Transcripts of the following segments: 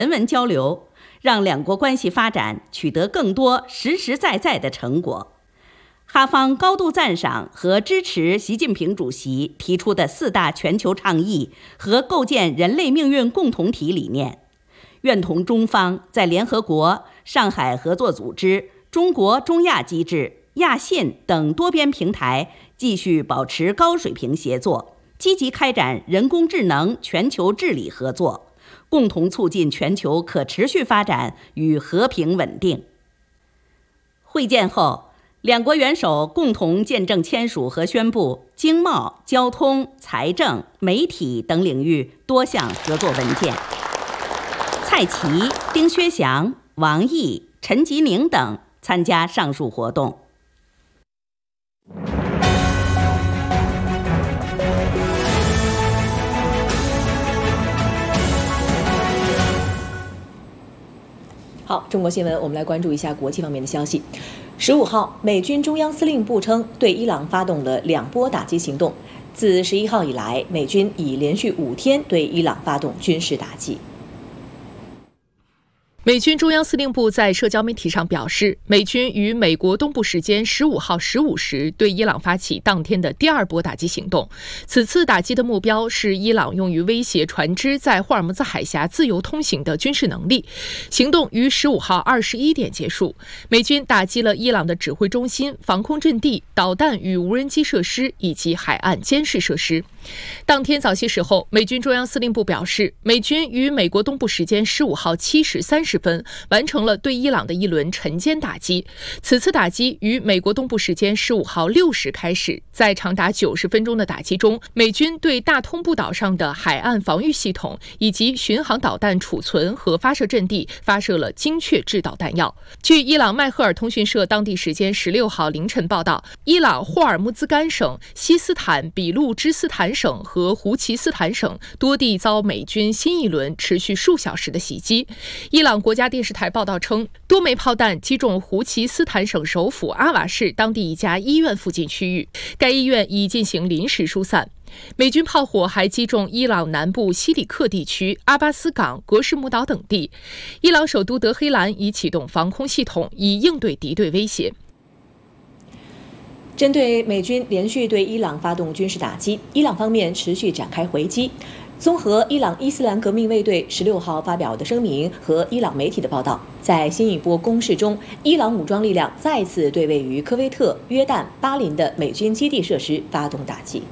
人文交流，让两国关系发展取得更多实实在在的成果。哈方高度赞赏和支持习近平主席提出的4大全球倡议和构建人类命运共同体理念，愿同中方在联合国、上海合作组织、中国中亚机制、亚信等多边平台继续保持高水平协作，积极开展人工智能全球治理合作，共同促进全球可持续发展与和平稳定。会见后，两国元首共同见证签署和宣布经贸、交通、财政、媒体等领域多项合作文件。蔡奇、丁薛祥、王毅、陈吉宁等参加上述活动。 好，中国新闻，我们来关注一下国际方面的消息。15号，美军中央司令部称，对伊朗发动了2波打击行动。自11号以来，美军已连续5天对伊朗发动军事打击。 美军中央司令部在社交媒体上表示，美军于美国东部时间15号15时对伊朗发起当天的第2波打击行动。此次打击的目标是伊朗用于威胁船只在霍尔木兹海峡自由通行的军事能力。行动于15号21点结束。美军打击了伊朗的指挥中心、防空阵地、导弹与无人机设施以及海岸监视设施。当天早些时候，美军中央司令部表示，美军于美国东部时间15号7时30分完成了对伊朗的一轮晨间打击。此次打击于美国东部时间15号6时开始，在长达90分钟的打击中，美军对大通布岛上的海岸防御系统以及巡航导弹储存和发射阵地发射了精确制导弹药。据伊朗麦赫尔通讯社当地时间16号凌晨报道，伊朗霍尔木兹干省、西斯坦比路支斯坦省和胡奇斯坦省多地遭美军新一轮持续数小时的袭击。伊朗国家电视台报道称，多枚炮弹击中胡奇斯坦省首府阿瓦市当地一家医院附近区域，该医院已进行临时疏散。美军炮火还击中伊朗南部西里克地区、阿巴斯港、格什姆岛等地。伊朗首都德黑兰已启动防空系统，以应对敌对威胁。 针对美军连续对伊朗发动军事打击，伊朗方面持续展开回击。综合伊朗伊斯兰革命卫队16号发表的声明和伊朗媒体的报道，在新一波攻势中，伊朗武装力量再次对位于科威特、约旦、巴林的美军基地设施发动打击。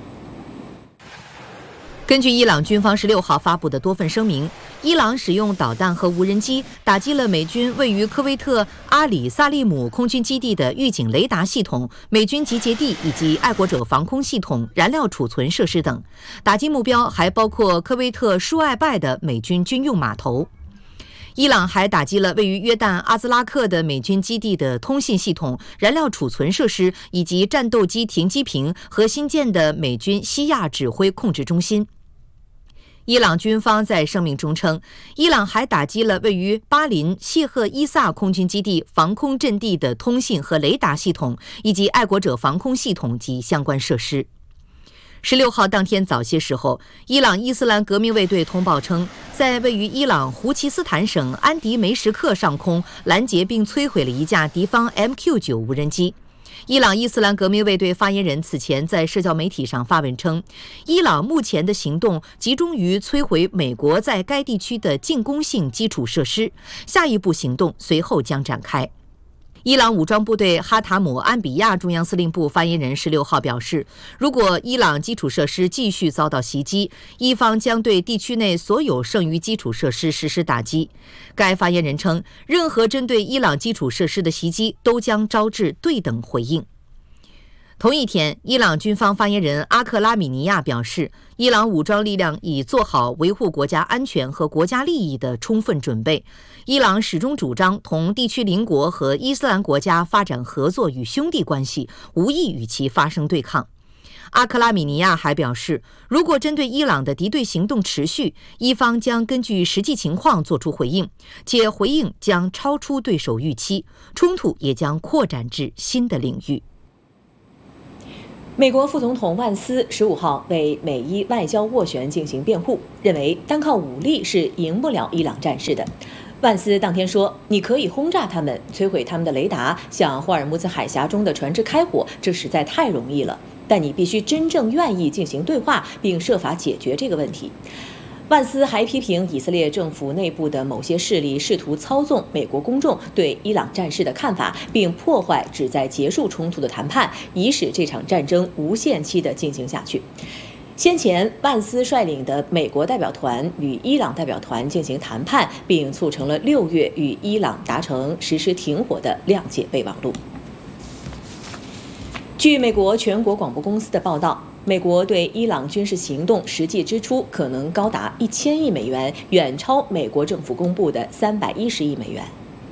根据伊朗军方16号发布的多份声明，伊朗使用导弹和无人机打击了美军位于科威特阿里萨利姆空军基地的预警雷达系统、美军集结地以及爱国者防空系统、燃料储存设施等。打击目标还包括科威特舒艾拜的美军军用码头。伊朗还打击了位于约旦阿兹拉克的美军基地的通信系统、燃料储存设施以及战斗机停机坪和新建的美军西亚指挥控制中心。伊朗军方在声明中称，伊朗还打击了位于巴林谢赫伊萨空军基地防空阵地的通信和雷达系统，以及爱国者防空系统及相关设施。16号当天早些时候，伊朗伊斯兰革命卫队通报称，在位于伊朗胡奇斯坦省安迪梅什克上空拦截并摧毁了一架敌方 MQ-9 无人机。伊朗伊斯兰革命卫队发言人此前在社交媒体上发文称，伊朗目前的行动集中于摧毁美国在该地区的进攻性基础设施，下一步行动随后将展开。伊朗武装部队哈塔姆安比亚中央司令部发言人16号表示，如果伊朗基础设施继续遭到袭击，伊方将对地区内所有剩余基础设施实施打击。该发言人称，任何针对伊朗基础设施的袭击都将招致对等回应。同一天，伊朗军方发言人阿克拉米尼亚表示，伊朗武装力量已做好维护国家安全和国家利益的充分准备。伊朗始终主张同地区邻国和伊斯兰国家发展合作与兄弟关系，无意与其发生对抗。阿克拉米尼亚还表示，如果针对伊朗的敌对行动持续，伊方将根据实际情况作出回应，且回应将超出对手预期，冲突也将扩展至新的领域。 美国副总统万斯15号为美伊外交斡旋进行辩护，认为单靠武力是赢不了伊朗战事的。万斯当天说：“你可以轰炸他们，摧毁他们的雷达，向霍尔木兹海峡中的船只开火，这实在太容易了。但你必须真正愿意进行对话，并设法解决这个问题。”万斯还批评以色列政府内部的某些势力试图操纵美国公众对伊朗战事的看法，并破坏旨在结束冲突的谈判，以使这场战争无限期地进行下去。先前，万斯率领的美国代表团与伊朗代表团进行谈判，并促成了6月与伊朗达成实施停火的谅解备忘录。据美国全国广播公司的报道，美国对伊朗军事行动实际支出可能高达1000亿美元，远超美国政府公布的310亿美元。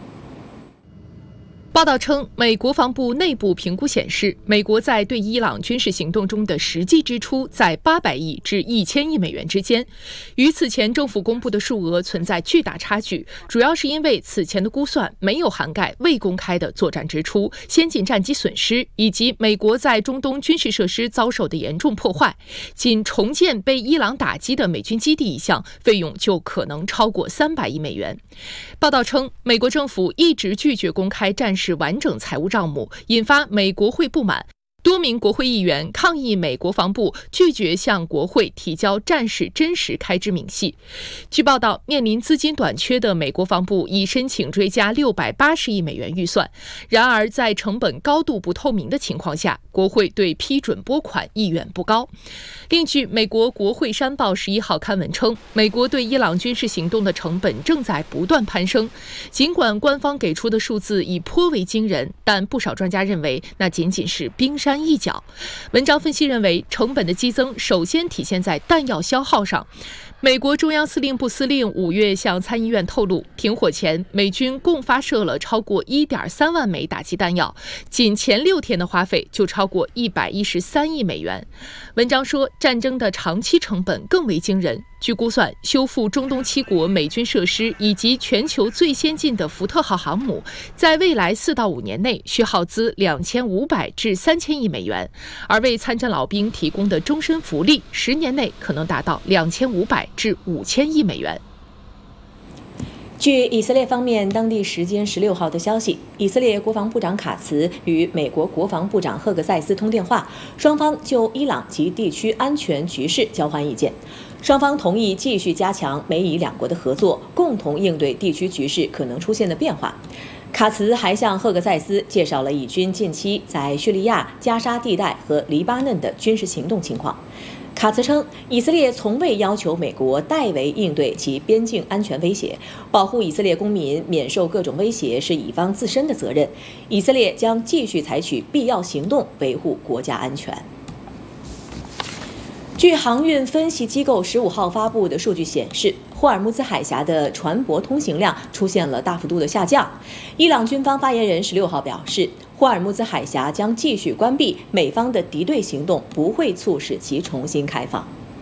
报道称，美国防部内部评估显示，美国在对伊朗军事行动中的实际支出在800亿至1000亿美元之间，与此前政府公布的数额存在巨大差距，主要是因为此前的估算没有涵盖未公开的作战支出、先进战机损失以及美国在中东军事设施遭受的严重破坏。仅重建被伊朗打击的美军基地一项费用就可能超过300亿美元。报道称，美国政府一直拒绝公开战事完整财务账目，引发美国会不满。多名国会议员抗议美国防部拒绝向国会提交战事真实开支明细。据报道，面临资金短缺的美国防部已申请追加680亿美元预算。然而，在成本高度不透明的情况下，国会对批准拨款意愿不高。另据美国国会山报11号刊文称，美国对伊朗军事行动的成本正在不断攀升。尽管官方给出的数字已颇为惊人，但不少专家认为那仅仅是冰山一角。文章分析认为，成本的激增首先体现在弹药消耗上。美国中央司令部司令5月向参议院透露，停火前美军共发射了超过1.3万枚打击弹药，仅前6天的花费就超过113亿美元。文章说，战争的长期成本更为惊人。据估算，修复中东7国美军设施以及全球最先进的福特号航母，在未来4到5年内需耗资2500至3000亿美元，而为参战老兵提供的终身福利，10年内可能达到2500至5000亿美元。 据以色列方面当地时间16号的消息，以色列国防部长卡茨与美国国防部长赫格塞斯通电话，双方就伊朗及地区安全局势交换意见。双方同意继续加强美以两国的合作，共同应对地区局势可能出现的变化。卡茨还向赫格塞斯介绍了以军近期在叙利亚、加沙地带和黎巴嫩的军事行动情况。卡茨称，以色列从未要求美国代为应对其边境安全威胁，保护以色列公民免受各种威胁是以方自身的责任。以色列将继续采取必要行动维护国家安全。据航运分析机构15号发布的数据显示，霍尔木兹海峡的船舶通行量出现了大幅度的下降。伊朗军方发言人16号表示，霍尔木兹海峡将继续关闭，美方的敌对行动不会促使其重新开放。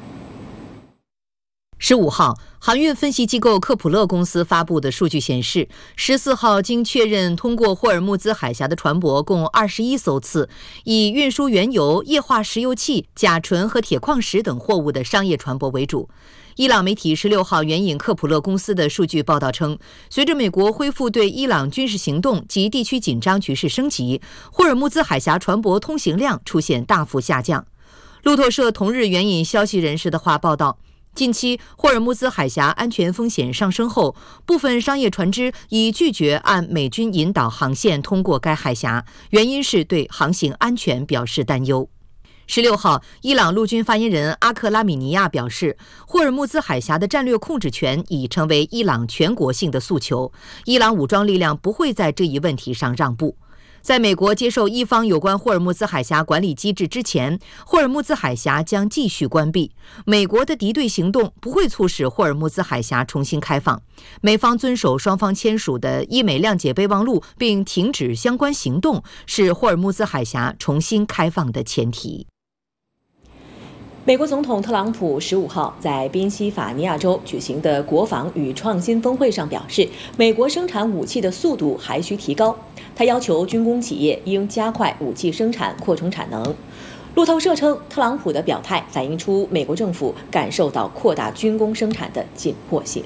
15号，航运分析机构科普勒公司发布的数据显示，14号经确认通过霍尔木兹海峡的船舶共21艘次，以运输原油、液化石油气、甲醇和铁矿石等货物的商业船舶为主。伊朗媒体16号援引科普勒公司的数据报道称，随着美国恢复对伊朗军事行动及地区紧张局势升级，霍尔木兹海峡船舶通行量出现大幅下降。路透社同日援引消息人士的话报道，近期霍尔木兹海峡安全风险上升后，部分商业船只已拒绝按美军引导航线通过该海峡，原因是对航行安全表示担忧。16号，伊朗陆军发言人阿克拉米尼亚表示，霍尔木兹海峡的战略控制权已成为伊朗全国性的诉求，伊朗武装力量不会在这一问题上让步。在美国接受伊方有关霍尔木兹海峡管理机制之前，霍尔木兹海峡将继续关闭。美国的敌对行动不会促使霍尔木兹海峡重新开放。美方遵守双方签署的伊美谅解备忘录，并停止相关行动，是霍尔木兹海峡重新开放的前提。 美国总统特朗普15号在宾夕法尼亚州举行的国防与创新峰会上表示，美国生产武器的速度还需提高。他要求军工企业应加快武器生产，扩充产能。 路透社称，特朗普的表态反映出美国政府感受到扩大军工生产的紧迫性。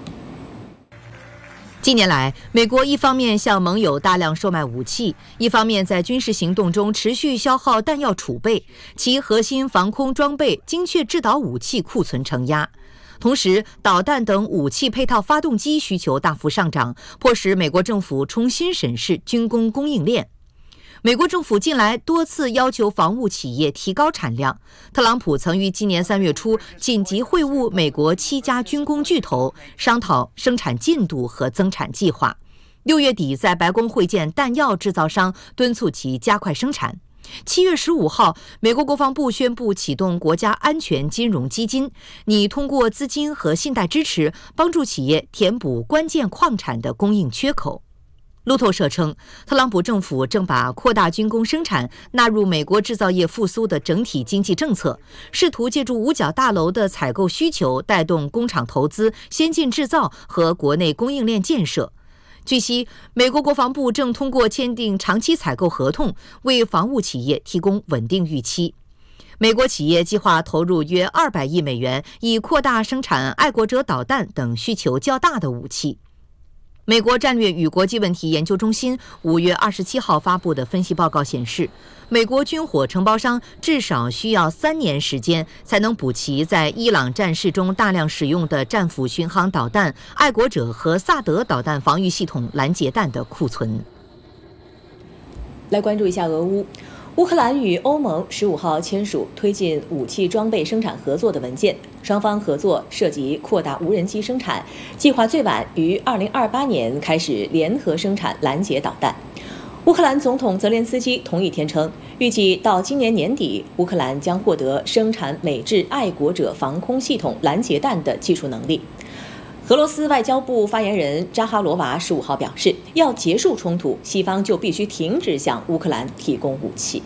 近年来，美国一方面向盟友大量售卖武器，一方面在军事行动中持续消耗弹药储备，其核心防空装备、精确制导武器库存承压。同时，导弹等武器配套发动机需求大幅上涨，迫使美国政府重新审视军工供应链。美国政府近来多次要求防务企业提高产量。特朗普曾于今年3月初紧急会晤美国7家军工巨头，商讨生产进度和增产计划。6月底在白宫会见弹药制造商，敦促其加快生产。7月15号，美国国防部宣布启动国家安全金融基金，拟通过资金和信贷支持，帮助企业填补关键矿产的供应缺口。路透社称，特朗普政府正把扩大军工生产纳入美国制造业复苏的整体经济政策，试图借助五角大楼的采购需求带动工厂投资、先进制造和国内供应链建设。据悉，美国国防部正通过签订长期采购合同，为防务企业提供稳定预期。美国企业计划投入约200亿美元，以扩大生产爱国者导弹等需求较大的武器。美国战略与国际问题研究中心5月27号发布的分析报告显示，美国军火承包商至少需要3年时间才能补齐在伊朗战事中大量使用的战斧巡航导弹、爱国者和萨德导弹防御系统拦截弹的库存。 来关注一下俄乌。乌克兰与欧盟15号签署推进武器装备生产合作的文件，双方合作涉及扩大无人机生产，计划最晚于2028年开始联合生产拦截导弹。乌克兰总统泽连斯基同一天称，预计到今年年底，乌克兰将获得生产美制爱国者防空系统拦截弹的技术能力。俄罗斯外交部发言人扎哈罗娃15号表示，要结束冲突，西方就必须停止向乌克兰提供武器。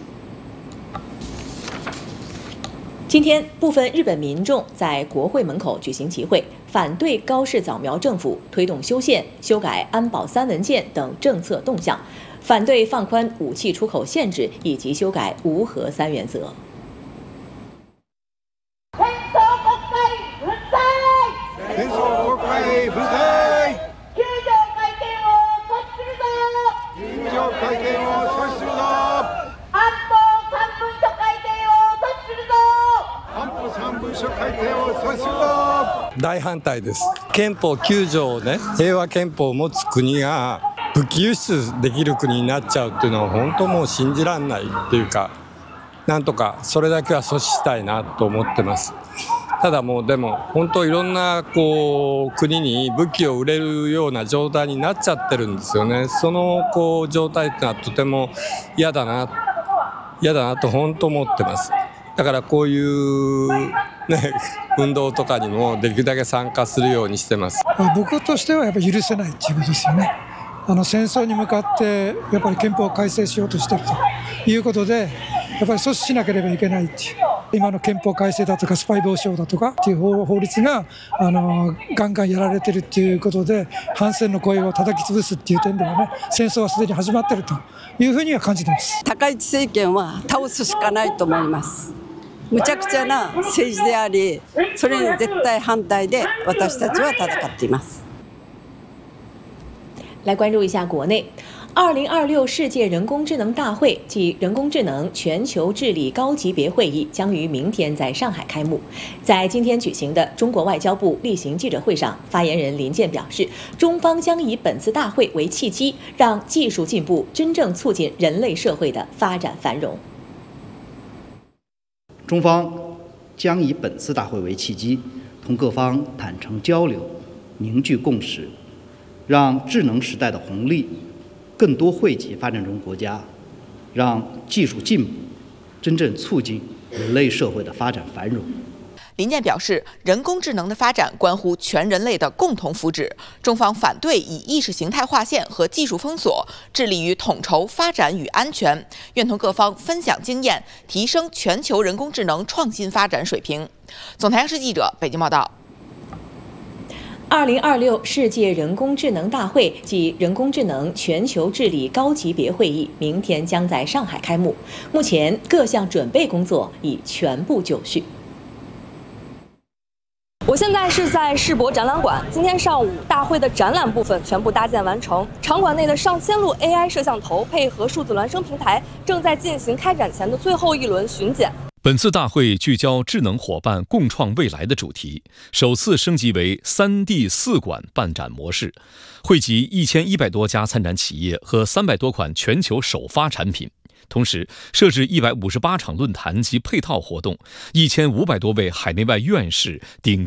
今天，部分日本民众在国会门口举行集会，反对高市早苗政府推动修宪、修改安保3文件等政策动向，反对放宽武器出口限制以及修改无核3原则。 大反対です。憲法9条ね、平和憲法を持つ国が武器輸出できる国になっちゃうっていうのは本当もう信じられないっていうか、なんとかそれだけは阻止したいなと思ってます。ただもうでも本当いろんな国に武器を売れるような状態になっちゃってるんですよね。その状態ってのはとても嫌だなと本当思ってます。だからこういうね、運動とかにもできるだけ参加するようにしてます。 僕としてはやっぱり許せないっていうことですよね。戦争に向かってやっぱり憲法を改正しようとしているということで、やっぱり阻止しなければいけないっていう。今の憲法改正だとかスパイ防止法だとかっていう法律がガンガンやられてるっていうことで、反戦の声を叩き潰すっていう点ではね、戦争はすでに始まってるというふうには感じてます。 高市政権は倒すしかないと思います。無茶苦茶な政治であり、それに絶対反対で私たちは戦っています。 来关注一下国内，2026世界人工智能大会暨人工智能全球治理高级别会议将于明天在上海开幕。在今天举行的中国外交部例行记者会上，发言人林健表示，中方将以本次大会为契机，让技术进步真正促进人类社会的发展繁荣。 中方将以本次大会为契机，同各方坦诚交流，凝聚共识，让智能时代的红利更多惠及发展中国家，让技术进步真正促进人类社会的发展繁荣。 林健表示，人工智能的发展关乎全人类的共同福祉，中方反对以意识形态划线和技术封锁，致力于统筹发展与安全，愿同各方分享经验，提升全球人工智能创新发展水平。总台央视记者北京报道。 2026世界人工智能大会暨人工智能全球治理高级别会议明天将在上海开幕，目前各项准备工作已全部就绪。 我现在是在世博展览馆，今天上午大会的展览部分全部搭建完成，场馆内的上千路 AI 摄像头配合数字孪生平台正在进行开展前的最后一轮巡检。 本次大会聚焦智能伙伴共创未来的主题，首次升级为3D 4馆办展模式，汇集1100多家参展企业和300多款全球首发产品。同时设置158场论坛及配套活动，1500多位海内外院士顶